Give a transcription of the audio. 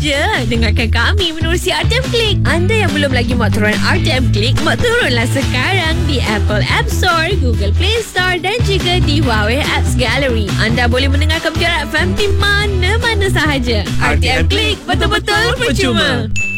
je. Dengarkan kami menerusi RTM Click. Anda yang belum lagi muat turun RTM Click, muat turunlah sekarang di Apple App Store, Google Play Store dan juga di Huawei Apps Gallery. Anda boleh mendengarkan Piara FM di mana-mana sahaja. RTM Click, betul-betul percuma.